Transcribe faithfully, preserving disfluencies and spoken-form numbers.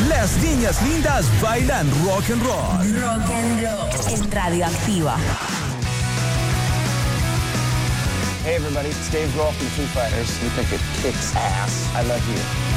Las niñas lindas bailan rock and roll. Rock and roll en Radioactiva. Hey everybody, it's Dave Grohl from Foo Fighters. We think it kicks ass. I love you.